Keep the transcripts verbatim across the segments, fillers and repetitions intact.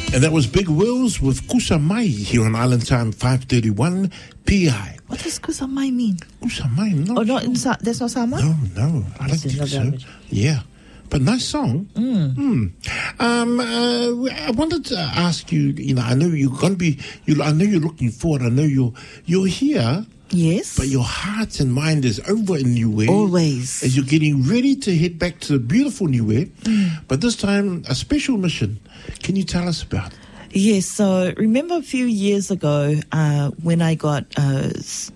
And that was Big Wills with Kusamai here on Island Time five thirty-one P I. What does Kusamai mean? Kusamai, no. Oh, not in Sa- that's not Sama? No, no. I don't That's think another so. language. Yeah. But nice song. Mm. Mm. Um, uh, I wanted to ask you, you know, I know you're going to be, you, I know you're looking forward. I know you're, you're here. Yes. But your heart and mind is over in Niue. Always. As you're getting ready to head back to the beautiful Niue. Mm. But this time, a special mission. Can you tell us about it? Yes, so remember a few years ago uh, when I got, uh,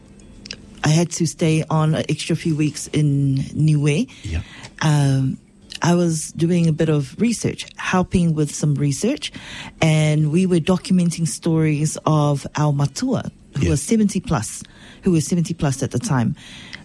I had to stay on an extra few weeks in Niue. Yeah. Um, I was doing a bit of research, helping with some research, and we were documenting stories of our matua, who Yeah. were seventy plus, who were seventy plus at the time.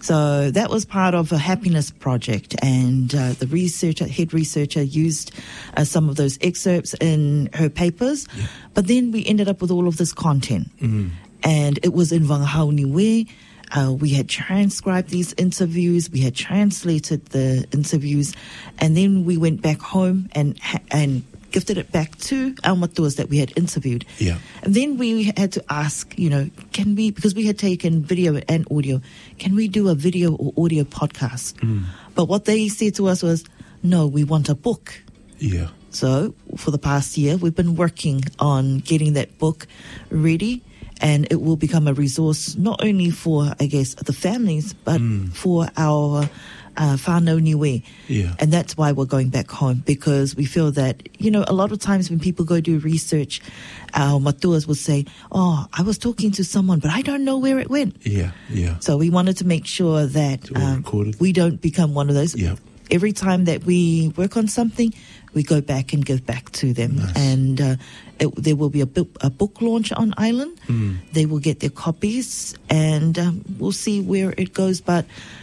So that was part of a happiness project, and uh, the researcher, head researcher, used uh, some of those excerpts in her papers. Yeah. But then we ended up with all of this content, Mm. and it was in Wangahau Niue. Uh, we had transcribed these interviews, we had translated the interviews, and then we went back home and ha- and gifted it back to our matuas that we had interviewed. Yeah. And then we had to ask, you know, can we, because we had taken video and audio, can we do a video or audio podcast? Mm. But what they said to us was, no, we want a book. Yeah. So for the past year, we've been working on getting that book ready, and it will become a resource not only for, I guess, the families, but Mm. for our uh, whānau Niue. Yeah. And that's why we're going back home, because we feel that, you know, a lot of times when people go do research, our matuas will say, oh, I was talking to someone, but I don't know where it went. Yeah. Yeah. So we wanted to make sure that It's all recorded. we don't become one of those. Yeah. Every time that we work on something, we go back and give back to them. Nice. And uh, it, there will be a book, a book launch on Island. Mm. They will get their copies, and um, we'll see where it goes. But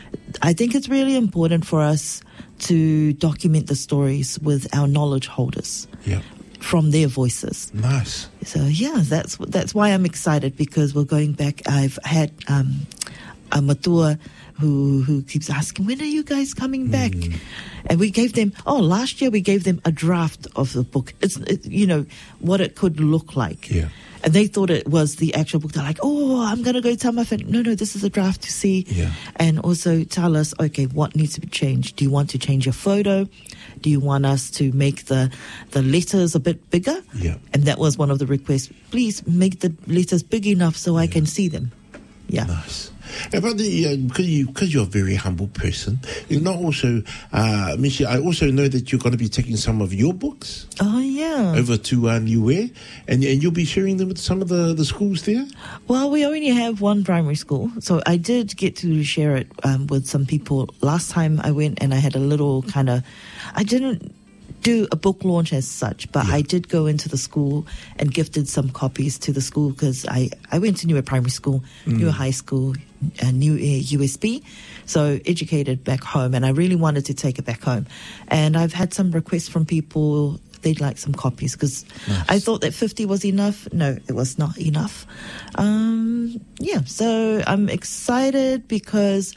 I think it's really important for us to document the stories with our knowledge holders Yeah. from their voices. Nice. So yeah, that's that's why I'm excited, because we're going back. I've had um, a matua who who keeps asking, when are you guys coming back? Mm. And we gave them, oh, last year we gave them a draft of the book. It's, it, you know, what it could look like. Yeah. And they thought it was the actual book. They're like, oh, I'm going to go tell my family. No, no, this is a draft to see. Yeah. And also tell us, okay, what needs to be changed? Do you want to change your photo? Do you want us to make the, the letters a bit bigger? Yeah. And that was one of the requests. Please make the letters big enough so I can see them. Yeah. Nice. And But the, uh, because, you, because you're a very humble person, you're not also, uh, Michi, I also know that you're going to be taking some of your books Oh, yeah. over to uh, Niue, and, and you'll be sharing them with some of the, the schools there? Well, we only have one primary school, so I did get to share it um, with some people. Last time I went, and I had a little kind of, I didn't do a book launch as such, but Yeah. I did go into the school and gifted some copies to the school, because I, I went to Niue Primary School, Mm. Niue High School, uh, Niue U S B, so educated back home, and I really wanted to take it back home. And I've had some requests from people, they'd like some copies, because Nice. I thought that fifty was enough. No, it was not enough. Um, yeah, so I'm excited because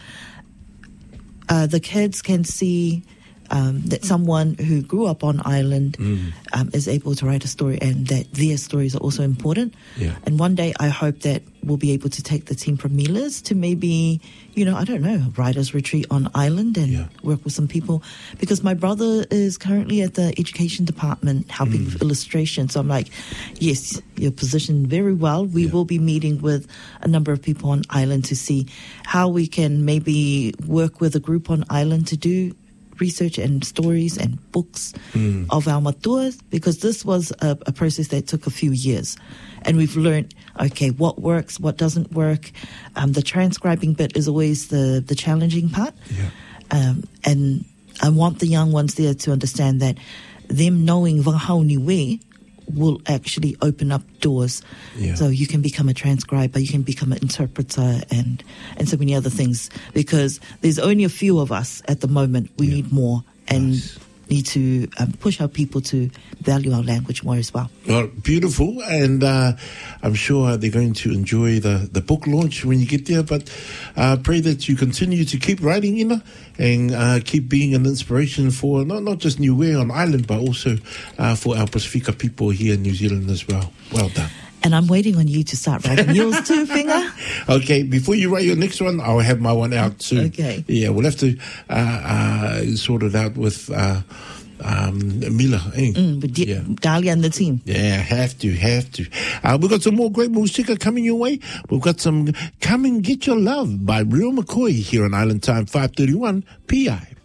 uh, the kids can see um, that someone who grew up on Island Mm. um, is able to write a story, and that their stories are also important. Yeah. And one day I hope that we'll be able to take the team from Milas to maybe, you know, I don't know, a writer's retreat on Island and Yeah. work with some people, because my brother is currently at the education department helping Mm. with illustration. So I'm like, yes, you're positioned very well. We Yeah. will be meeting with a number of people on Island to see how we can maybe work with a group on Island to do research and stories and books Mm. of our matuas, because this was a, a process that took a few years, and we've learned, okay, what works, what doesn't work. Um, the transcribing bit is always the, the challenging part. Yeah. Um, and I want the young ones there to understand that them knowing Wahau Niue will actually open up doors. Yeah. So you can become a transcriber, you can become an interpreter, and, and so many other things, because there's only a few of us at the moment. We Yeah. need more. And Nice. need to um, push our people to value our language more as well. Well, beautiful, and uh, I'm sure they're going to enjoy the, the book launch when you get there, but uh, pray that you continue to keep writing, Ina, and uh, keep being an inspiration for not, not just Niue on Island, but also uh, for our Pasifika people here in New Zealand as well. Well done. And I'm waiting on you to start writing yours too, Finger. Okay, before you write your next one, I'll have my one out soon. Okay. Yeah, we'll have to uh, uh, sort it out with uh, um, Mila. Eh? Mm, with D- yeah. Dahlia and the team. Yeah, have to, have to. Uh, we've got some more great music coming your way. We've got some Come and Get Your Love by Real McCoy here on Island Time, five thirty-one P I.